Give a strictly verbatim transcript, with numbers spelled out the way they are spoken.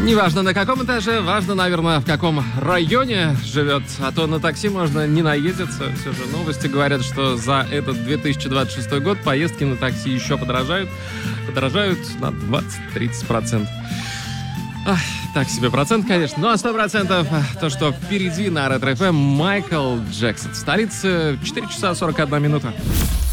Неважно, на каком этаже, важно, наверное, в каком районе живет. А то на такси можно не наездиться. Все же новости говорят, что за этот две тысячи двадцать шестой год поездки на такси еще подорожают. Подорожают на двадцать-тридцать процентов. Ах, так себе процент, конечно. Ну а сто процентов то, что впереди на Ретро эф эм Майкл Джексон. В столице четыре часа сорок одна минута.